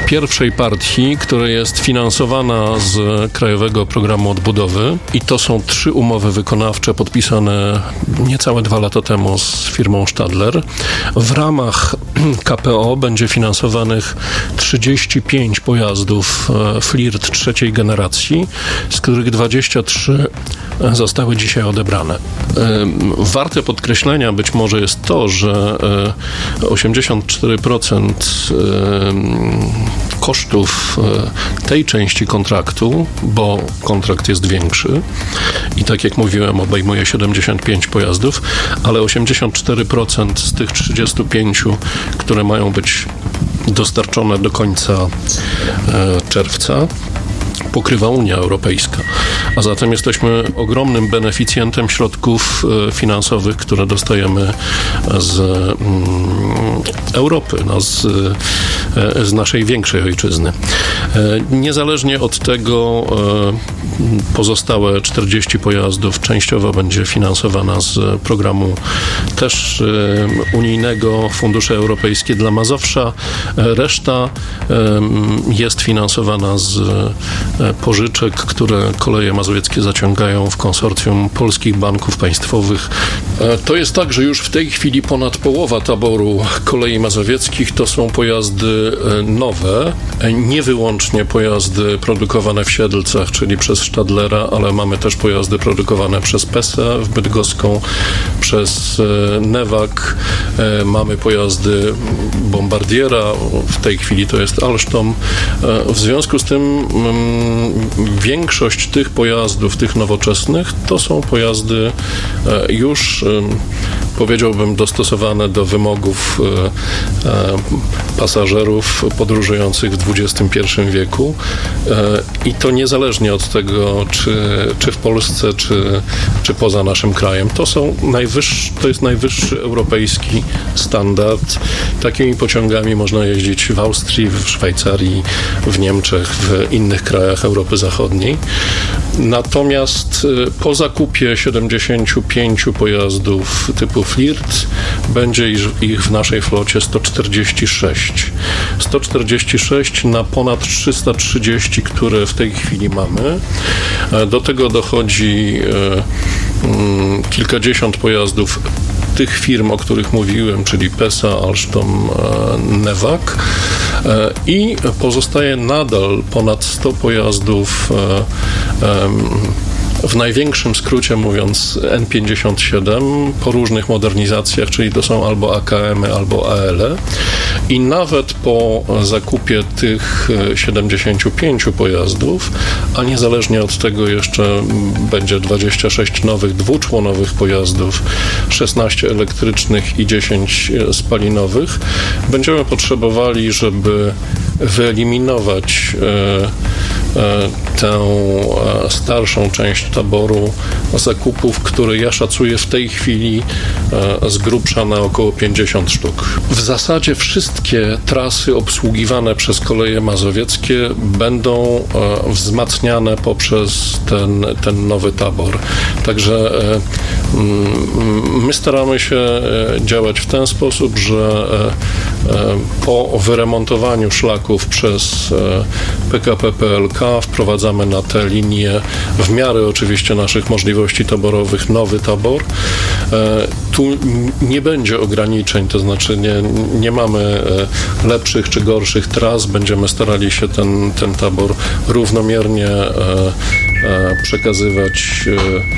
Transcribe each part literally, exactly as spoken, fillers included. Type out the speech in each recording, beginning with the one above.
pierwszej partii, która jest finansowana z Krajowego Programu Odbudowy i to są trzy umowy wykonawcze podpisane niecałe dwa lata temu z firmą Stadler. W ramach K P O będzie finansowanych trzydzieści pięć pojazdów Flirt trzeciej generacji, z których dwadzieścia trzy zostały dzisiaj odebrane. Warte podkreślenia być może jest to, że osiemdziesiąt cztery procent kosztów tej części kontraktu, bo kontrakt jest większy i tak jak mówiłem, obejmuje siedemdziesiąt pięć pojazdów, ale osiemdziesiąt cztery procent z tych trzydziestu pięciu, które mają być dostarczone do końca czerwca, pokrywa Unia Europejska, a zatem jesteśmy ogromnym beneficjentem środków finansowych, które dostajemy z Europy, no z, z naszej większej ojczyzny. Niezależnie od tego pozostałe czterdzieści pojazdów częściowo będzie finansowana z programu też unijnego Fundusze Europejskie dla Mazowsza. Reszta jest finansowana z pożyczek, które Koleje Mazowieckie zaciągają w konsorcjum polskich banków państwowych. To jest tak, że już w tej chwili ponad połowa taboru Kolei Mazowieckich to są pojazdy nowe, nie wyłącznie pojazdy produkowane w Siedlcach, czyli przez Stadlera, ale mamy też pojazdy produkowane przez P S E w Bydgoską, przez Newag, mamy pojazdy Bombardiera, w tej chwili to jest Alstom. W związku z tym większość tych pojazdów, tych nowoczesnych, to są pojazdy już, powiedziałbym, dostosowane do wymogów pasażerów podróżujących w dwudziestym pierwszym wieku i to niezależnie od tego, czy, czy w Polsce, czy, czy poza naszym krajem. To są najwyższy, to jest najwyższy europejski standard. Takimi pociągami można jeździć w Austrii, w Szwajcarii, w Niemczech, w innych krajach Europy Zachodniej. Natomiast po zakupie siedemdziesięciu pięciu pojazdów typu Flirt będzie ich w naszej flocie sto czterdzieści sześć. sto czterdzieści sześć na ponad trzysta trzydzieści, które w tej chwili mamy. Do tego dochodzi kilkadziesiąt pojazdów tych firm, o których mówiłem, czyli P S A, Alstom, Newag i pozostaje nadal ponad sto pojazdów w największym skrócie mówiąc N pięćdziesiąt siedem po różnych modernizacjach, czyli to są albo A K M-y, albo A L E i nawet po zakupie tych siedemdziesięciu pięciu pojazdów, a niezależnie od tego jeszcze będzie dwadzieścia sześć nowych dwuczłonowych pojazdów, szesnaście elektrycznych i dziesięć spalinowych, będziemy potrzebowali, żeby wyeliminować e, e, tę e, starszą część taboru zakupów, które ja szacuję w tej chwili e, z grubsza na około pięćdziesiąt sztuk. W zasadzie wszystkie trasy obsługiwane przez Koleje Mazowieckie będą e, wzmacniane poprzez ten, ten nowy tabor. Także e, my staramy się działać w ten sposób, że po wyremontowaniu szlaków przez P K P P L K wprowadzamy na te linie w miarę oczywiście naszych możliwości taborowych nowy tabor. Tu nie będzie ograniczeń, to znaczy nie, nie mamy lepszych czy gorszych tras, będziemy starali się ten, ten tabor równomiernie przekazywać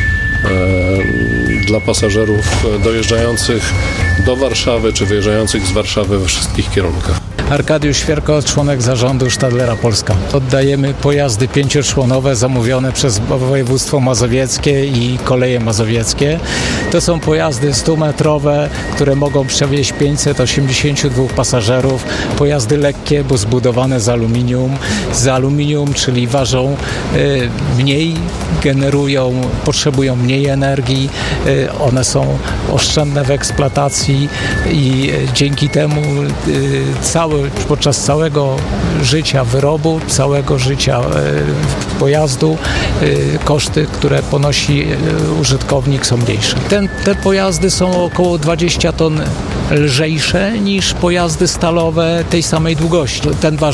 dla pasażerów dojeżdżających do Warszawy czy wyjeżdżających z Warszawy we wszystkich kierunkach. Arkadiusz Świerko, członek zarządu Stadlera Polska. Oddajemy pojazdy pięcioczłonowe zamówione przez województwo mazowieckie i Koleje Mazowieckie. To są pojazdy stumetrowe, które mogą przewieźć pięćset osiemdziesiąt dwa pasażerów. Pojazdy lekkie, bo zbudowane z aluminium. Z aluminium, czyli ważą y, mniej, generują, potrzebują mniej energii. Y, one są oszczędne w eksploatacji i y, dzięki temu y, cały podczas całego życia wyrobu, całego życia pojazdu koszty, które ponosi użytkownik, są mniejsze. Ten, te pojazdy są około dwadzieścia ton lżejsze niż pojazdy stalowe tej samej długości. Ten waży